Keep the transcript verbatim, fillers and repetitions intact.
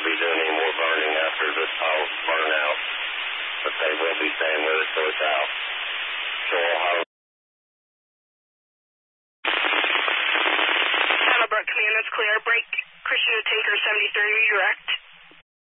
be doing any more burning after this pile's burn out. But they will be staying with us till it's out. So Ohio. Saddlebrook Command, that's clear. Break Christian to Taker seventy-three, redirect.